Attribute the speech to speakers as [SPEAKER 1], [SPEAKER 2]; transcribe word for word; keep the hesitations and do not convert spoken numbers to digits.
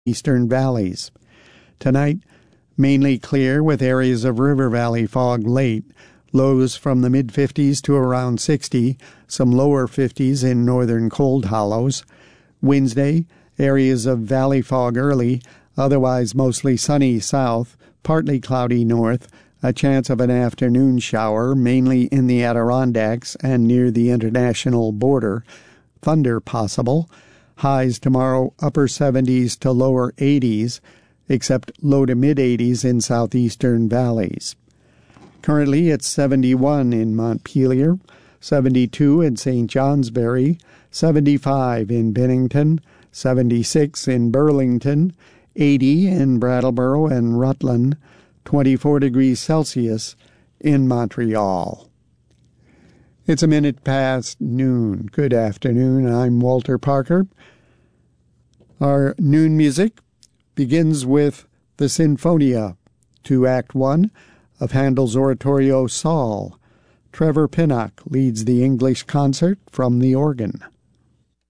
[SPEAKER 1] eastern valleys. Tonight, mainly clear with areas of river valley fog late, lows from the mid-fifties to around sixty, some lower fifties in northern cold hollows. Wednesday, areas of valley fog early, otherwise mostly sunny south, partly cloudy north, a chance of an afternoon shower, mainly in the Adirondacks and near the international border. Thunder possible. Highs tomorrow upper seventies to lower eighties, except low to mid-eighties in southeastern valleys. Currently it's seventy-one in Montpelier, seventy-two in Saint Johnsbury, seventy-five in Bennington, seventy-six in Burlington, eighty in Brattleboro and Rutland, twenty-four degrees Celsius in Montreal. It's a minute past noon. Good afternoon. I'm Walter Parker. Our noon music begins with the Sinfonia to Act One of Handel's oratorio Saul. Trevor Pinnock leads the English concert from the organ.